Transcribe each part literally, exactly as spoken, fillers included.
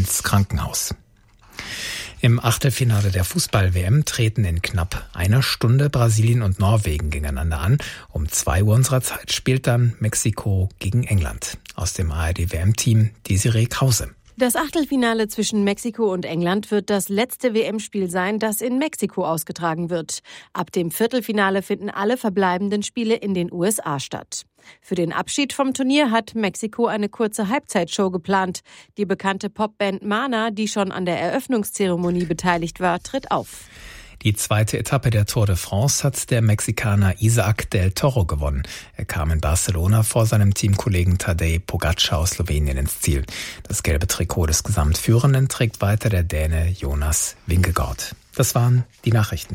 ins Krankenhaus. Im Achtelfinale der Fußball-W M treten in knapp einer Stunde Brasilien und Norwegen gegeneinander an. Um zwei Uhr unserer Zeit spielt dann Mexiko gegen England. Aus dem A R D-W M-Team Desiree Krause. Das Achtelfinale zwischen Mexiko und England wird das letzte W M-Spiel sein, das in Mexiko ausgetragen wird. Ab dem Viertelfinale finden alle verbleibenden Spiele in den U S A statt. Für den Abschied vom Turnier hat Mexiko eine kurze Halbzeitshow geplant. Die bekannte Popband Mana, die schon an der Eröffnungszeremonie beteiligt war, tritt auf. Die zweite Etappe der Tour de France hat der Mexikaner Isaac del Toro gewonnen. Er kam in Barcelona vor seinem Teamkollegen Tadej Pogačar aus Slowenien ins Ziel. Das gelbe Trikot des Gesamtführenden trägt weiter der Däne Jonas Vingegaard. Das waren die Nachrichten.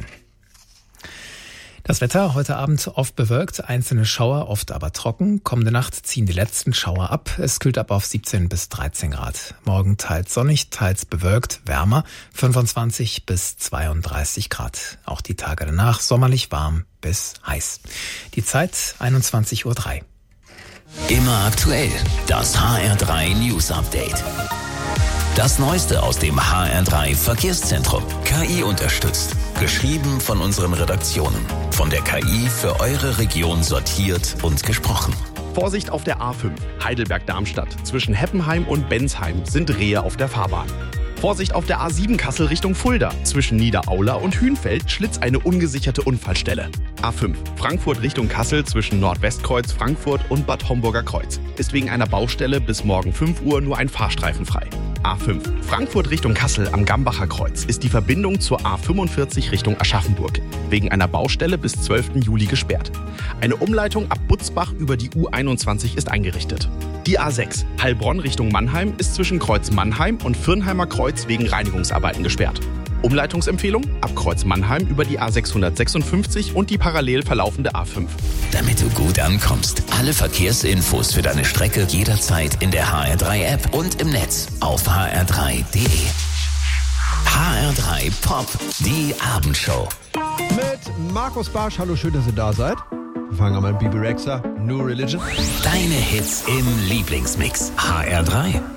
Das Wetter heute Abend oft bewölkt, einzelne Schauer, oft aber trocken. Kommende Nacht ziehen die letzten Schauer ab. Es kühlt ab auf siebzehn bis dreizehn Grad. Morgen teils sonnig, teils bewölkt, wärmer, fünfundzwanzig bis zweiunddreißig Grad. Auch die Tage danach sommerlich warm bis heiß. Die Zeit einundzwanzig Uhr drei. Immer aktuell, das H R drei News Update. Das Neueste aus dem H R drei Verkehrszentrum. K I unterstützt. Geschrieben von unseren Redaktionen. Von der K I für eure Region sortiert und gesprochen. Vorsicht auf der A fünf, Heidelberg-Darmstadt. Zwischen Heppenheim und Bensheim sind Rehe auf der Fahrbahn. Vorsicht auf der A sieben Kassel Richtung Fulda. Zwischen Niederaula und Hünfeld schlitzt eine ungesicherte Unfallstelle. A fünf, Frankfurt Richtung Kassel zwischen Nordwestkreuz, Frankfurt und Bad Homburger Kreuz. Ist wegen einer Baustelle bis morgen fünf Uhr nur ein Fahrstreifen frei. A fünf, Frankfurt Richtung Kassel am Gambacher Kreuz ist die Verbindung zur A fünfundvierzig Richtung Aschaffenburg. Wegen einer Baustelle bis zwölften Juli gesperrt. Eine Umleitung ab Butzbach über die U einundzwanzig ist eingerichtet. Die A sechs, Heilbronn Richtung Mannheim, ist zwischen Kreuz Mannheim und Firnheimer Kreuz wegen Reinigungsarbeiten gesperrt. Umleitungsempfehlung ab Kreuz Mannheim über die A sechshundertsechsundfünfzig und die parallel verlaufende A fünf. Damit du gut ankommst, alle Verkehrsinfos für deine Strecke jederzeit in der H R drei App und im Netz auf h r drei punkt d e. H R drei Pop, die Abendshow. Mit Markus Barsch, hallo, schön, dass ihr da seid. Wir fangen an mit Bebe Rexha, New Religion. Deine Hits im Lieblingsmix. H R drei.